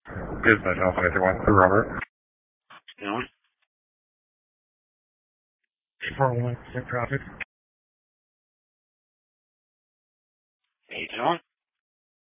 Business Alpha 91 for Robert. Doing? 401 traffic. How you doing?